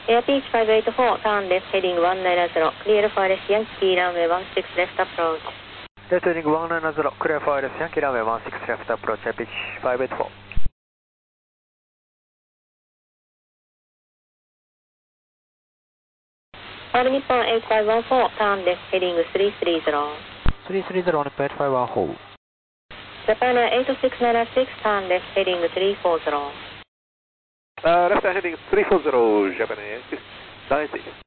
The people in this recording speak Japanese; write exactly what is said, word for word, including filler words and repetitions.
エアピーチファイブエイトフォー、ターンです。ヘディングワンナインゼロ、クリアルファイレス、ヤンキーランウェイワンシックスレフトアプローチ。 データヘディングワンナインゼロ、クリアファイレス、ヤンキーランウェイワンシックスレフトアプローチ、エアピーチファイブエイトフォー。 オール日本エイトファイブワンフォー、ターンです。ヘディングスリースリーゼロ。 スリースリーゼロ、日本エイトファイブワンフォー。 ジャパンエイトシックスナインシックス、ターンです。ヘディングスリーフォーゼロ。 Uh, left heading three four zero, Japan Air, nine six.